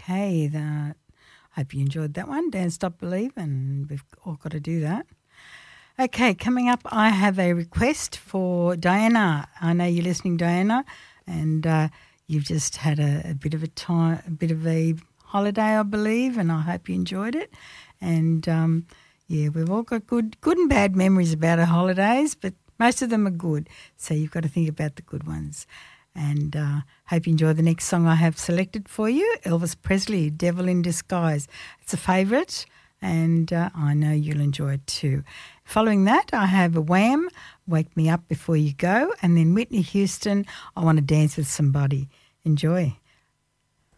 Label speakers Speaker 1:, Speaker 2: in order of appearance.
Speaker 1: Okay, hope you enjoyed that one. Don't Stop Believin'. We've all got to do that. Okay, coming up, I have a request for Diana. I know you're listening, Diana, and you've just had a bit of a holiday, I believe, and I hope you enjoyed it. And we've all got good and bad memories about our holidays, but most of them are good. So you've got to think about the good ones. And hope you enjoy the next song I have selected for you, Elvis Presley, Devil in Disguise. It's a favourite, and I know you'll enjoy it too. Following that, I have a Wham, Wake Me Up Before You Go, and then Whitney Houston, I Want to Dance with Somebody. Enjoy.